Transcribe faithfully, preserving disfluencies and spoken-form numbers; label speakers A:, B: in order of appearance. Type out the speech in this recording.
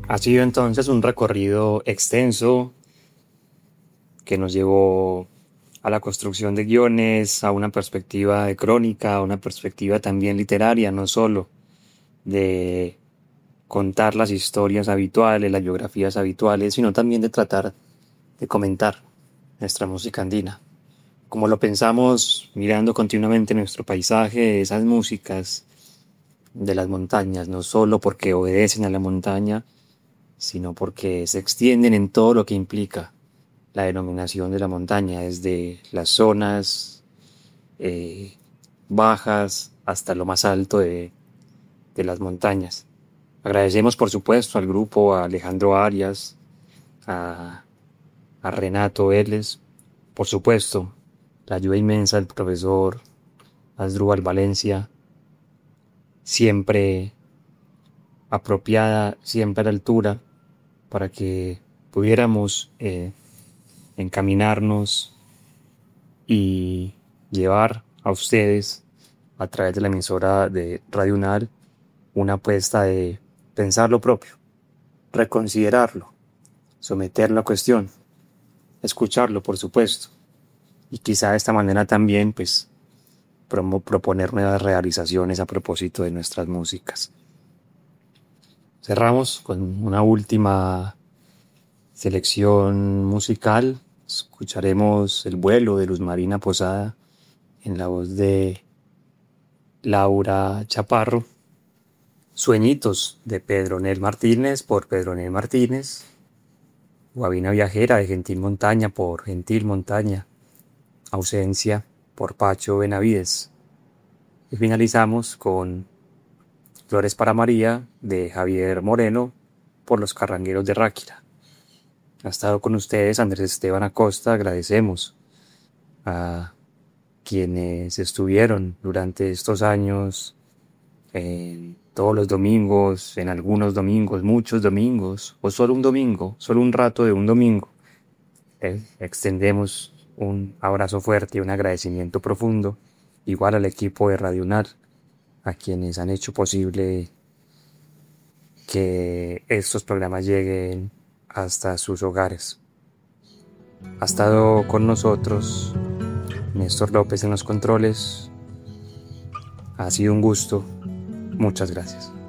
A: Ha sido entonces un recorrido extenso que nos llevó a la construcción de guiones, a una perspectiva de crónica, a una perspectiva también literaria, no solo de contar las historias habituales, las biografías habituales, sino también de tratar de comentar nuestra música andina. Como lo pensamos mirando continuamente nuestro paisaje, esas músicas de las montañas, no solo porque obedecen a la montaña, sino porque se extienden en todo lo que implica la denominación de la montaña, desde las zonas eh, bajas hasta lo más alto de, de las montañas. Agradecemos por supuesto al grupo, a Alejandro Arias, a, a Renato Vélez, por supuesto, la ayuda inmensa del profesor Asdrúbal Valencia, siempre apropiada, siempre a la altura, para que pudiéramos eh, encaminarnos y llevar a ustedes a través de la emisora de Radio UNAL una apuesta de pensar lo propio, reconsiderarlo, someterlo a cuestión, escucharlo por supuesto, y quizá de esta manera también pues promo- proponer nuevas realizaciones a propósito de nuestras músicas. Cerramos con una última selección musical. Escucharemos El vuelo de Luz Marina Posada en la voz de Laura Chaparro. Sueñitos de Pedro Nel Martínez por Pedro Nel Martínez. Guabina Viajera de Gentil Montaña por Gentil Montaña. Ausencia por Pacho Benavides. Y finalizamos con Flores para María de Javier Moreno por Los Carrangueros de Ráquira. Ha estado con ustedes Andrés Esteban Acosta. Agradecemos a quienes estuvieron durante estos años en todos los domingos, en algunos domingos, muchos domingos, o solo un domingo, solo un rato de un domingo. Eh, extendemos un abrazo fuerte y un agradecimiento profundo, igual al equipo de Radio UNAR, a quienes han hecho posible que estos programas lleguen hasta sus hogares. Ha estado con nosotros Néstor López en los controles. Ha sido un gusto. Muchas gracias.